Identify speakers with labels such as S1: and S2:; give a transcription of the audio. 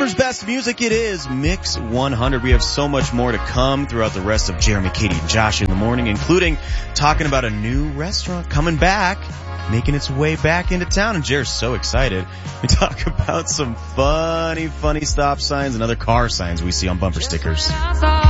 S1: Denver's best music, it is Mix 100. We have so much more to come throughout the rest of Jeremy, Katie, and Josh in the morning, including talking about a new restaurant coming back, making its way back into town, and Jer's so excited. We talk about some funny stop signs and other car signs we see on bumper stickers.